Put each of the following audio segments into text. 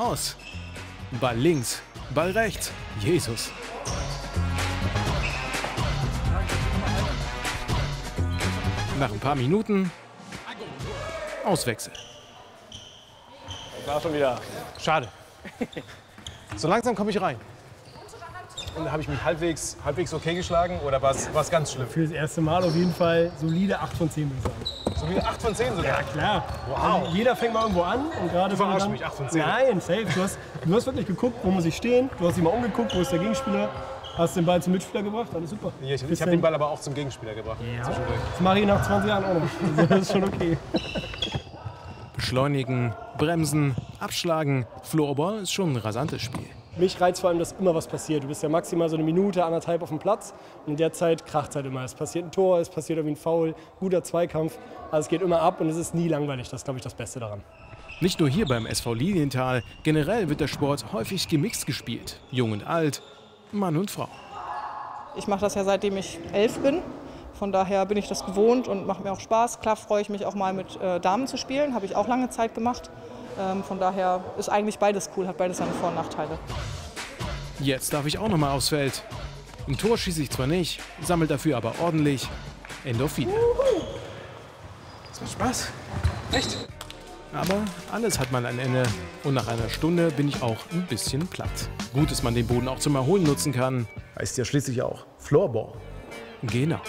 aus. Ball links, Ball rechts. Jesus. Nach ein paar Minuten Auswechsel. War schon wieder. Schade. So langsam komme ich rein. Und habe ich mich halbwegs okay geschlagen oder war es ganz schlimm? Für das erste Mal auf jeden Fall solide 8 von 10, würde ich sagen. Solide 8 von 10 sogar? Ja, klar. Wow. Also jeder fängt mal irgendwo an. Und gerade Du verarschst mich, 8 von 10. Nein, safe. Du hast wirklich geguckt, wo muss ich stehen. Du hast dich mal umgeguckt, wo ist der Gegenspieler. Hast den Ball zum Mitspieler gebracht, alles super. Ich habe den Ball aber auch zum Gegenspieler gebracht. Ja. Das mache ich nach 20 Jahren auch noch. Also das ist schon okay. Beschleunigen, bremsen, abschlagen. Floorball ist schon ein rasantes Spiel. Mich reizt vor allem, dass immer was passiert. Du bist ja maximal so eine Minute, anderthalb auf dem Platz. Und in der Zeit kracht es halt immer. Es passiert ein Tor, es passiert irgendwie ein Foul, guter Zweikampf. Also es geht immer ab und es ist nie langweilig. Das ist, glaube ich, das Beste daran. Nicht nur hier beim SV Lilienthal. Generell wird der Sport häufig gemixt gespielt. Jung und alt, Mann und Frau. Ich mache das ja seitdem ich 11 bin. Von daher bin ich das gewohnt und macht mir auch Spaß. Klar freue ich mich auch mal mit Damen zu spielen. Habe ich auch lange Zeit gemacht. Von daher ist eigentlich beides cool, hat beides seine Vor- und Nachteile. Jetzt darf ich auch noch mal aufs Feld. Ein Tor schieße ich zwar nicht, sammelt dafür aber ordentlich Endorphine. Das macht Spaß. Echt? Aber alles hat mal ein Ende. Und nach einer Stunde bin ich auch ein bisschen platt. Gut, dass man den Boden auch zum Erholen nutzen kann. Heißt ja schließlich auch Floorball. Genau.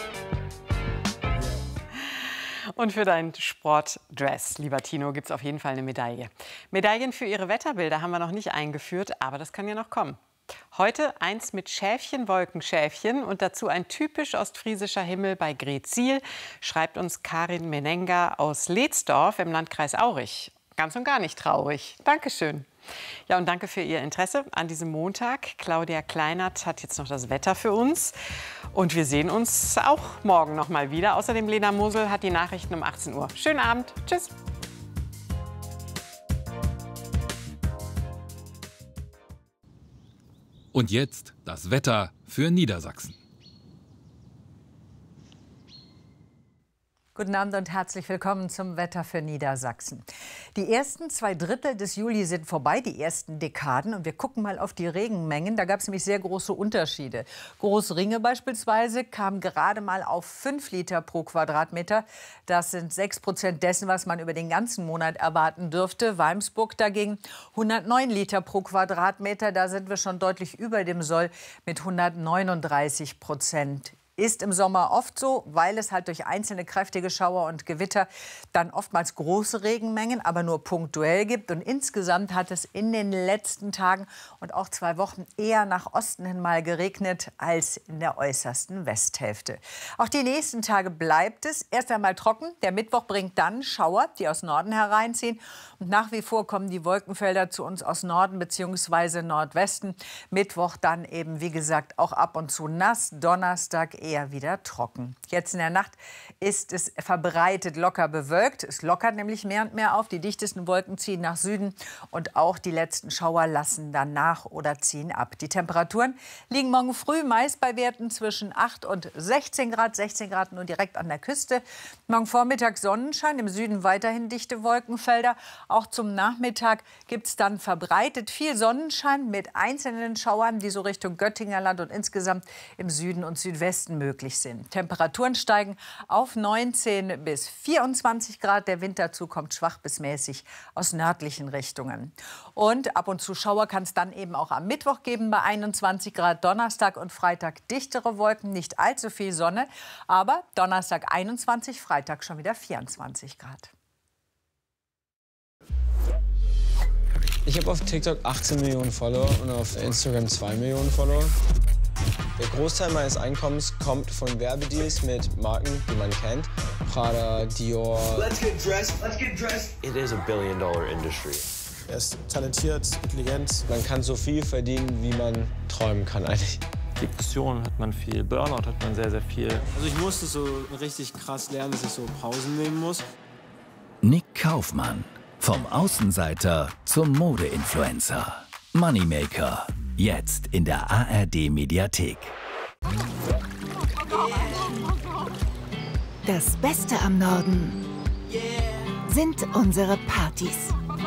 Und für dein Sportdress, lieber Tino, gibt es auf jeden Fall eine Medaille. Medaillen für Ihre Wetterbilder haben wir noch nicht eingeführt, aber das kann ja noch kommen. Heute eins mit Schäfchen, Wolkenschäfchen und dazu ein typisch ostfriesischer Himmel bei Greetsiel, schreibt uns Karin Menenga aus Leetsdorf im Landkreis Aurich. Ganz und gar nicht traurig. Dankeschön. Ja, und danke für Ihr Interesse an diesem Montag. Claudia Kleinert hat jetzt noch das Wetter für uns. Und wir sehen uns auch morgen noch mal wieder. Außerdem Lena Mosel hat die Nachrichten um 18 Uhr. Schönen Abend. Tschüss. Und jetzt das Wetter für Niedersachsen. Guten Abend und herzlich willkommen zum Wetter für Niedersachsen. Die ersten 2/3 des Juli sind vorbei, die ersten Dekaden. Und wir gucken mal auf die Regenmengen. Da gab es nämlich sehr große Unterschiede. Großringe beispielsweise kamen gerade mal auf 5 Liter pro Quadratmeter. Das sind 6% dessen, was man über den ganzen Monat erwarten dürfte. Walmsburg dagegen 109 Liter pro Quadratmeter. Da sind wir schon deutlich über dem Soll mit 139%. Ist im Sommer oft so, weil es halt durch einzelne kräftige Schauer und Gewitter dann oftmals große Regenmengen, aber nur punktuell gibt. Und insgesamt hat es in den letzten Tagen und auch 2 Wochen eher nach Osten hin mal geregnet als in der äußersten Westhälfte. Auch die nächsten Tage bleibt es erst einmal trocken. Der Mittwoch bringt dann Schauer, die aus Norden hereinziehen. Und nach wie vor kommen die Wolkenfelder zu uns aus Norden bzw. Nordwesten. Mittwoch dann eben, wie gesagt, auch ab und zu nass. Donnerstag eher wieder trocken. Jetzt in der Nacht ist es verbreitet locker bewölkt. Es lockert nämlich mehr und mehr auf. Die dichtesten Wolken ziehen nach Süden und auch die letzten Schauer lassen dann nach oder ziehen ab. Die Temperaturen liegen morgen früh meist bei Werten zwischen 8 und 16 Grad. 16 Grad nur direkt an der Küste. Morgen Vormittag Sonnenschein, im Süden weiterhin dichte Wolkenfelder. Auch zum Nachmittag gibt es dann verbreitet viel Sonnenschein mit einzelnen Schauern, die so Richtung Göttinger Land und insgesamt im Süden und Südwesten möglich sind. Temperaturen steigen auf 19 bis 24 Grad. Der Winterzug kommt schwach bis mäßig aus nördlichen Richtungen. Und ab und zu Schauer kann es dann eben auch am Mittwoch geben bei 21 Grad. Donnerstag und Freitag dichtere Wolken, nicht allzu viel Sonne. Aber Donnerstag 21, Freitag schon wieder 24 Grad. Ich habe auf TikTok 18 Millionen Follower und auf Instagram 2 Millionen Follower. Der Großteil meines Einkommens kommt von Werbedeals mit Marken, die man kennt. Prada, Dior. Let's get dressed. Let's get dressed. It is a billion-dollar industry. Er ist talentiert, intelligent. Man kann so viel verdienen, wie man träumen kann eigentlich. Depressionen hat man viel, Burnout hat man sehr, sehr viel. Also ich musste so richtig krass lernen, dass ich so Pausen nehmen muss. Nick Kaufmann. Vom Außenseiter zum Mode-Influencer. Moneymaker. Jetzt in der ARD-Mediathek. Das Beste am Norden sind unsere Partys.